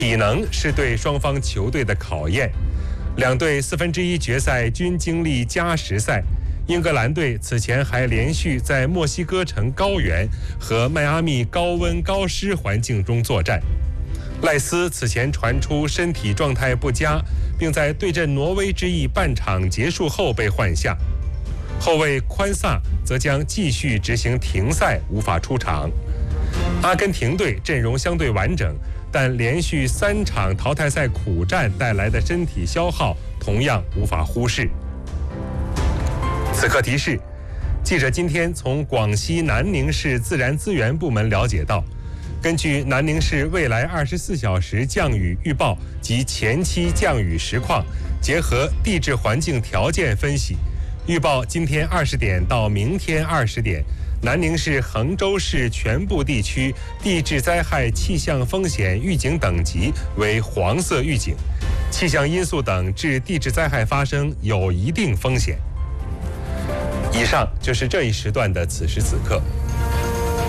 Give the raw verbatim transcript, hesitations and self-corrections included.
体能是对双方球队的考验，两队四分之一决赛均经历加时赛。英格兰队此前还连续在墨西哥城高原和迈阿密高温高湿环境中作战。赖斯此前传出身体状态不佳，并在对阵挪威之役半场结束后被换下。后卫宽萨则将继续执行停赛，无法出场。阿根廷队阵容相对完整，但连续三场淘汰赛苦战带来的身体消耗同样无法忽视。此刻提示：记者今天从广西南宁市自然资源部门了解到，根据南宁市未来二十四小时降雨预报及前期降雨实况，结合地质环境条件分析，预报今天二十点到明天二十点，南宁市、衡州市全部地区地质灾害气象风险预警等级为黄色预警，气象因素等致地质灾害发生有一定风险。以上就是这一时段的此时此刻。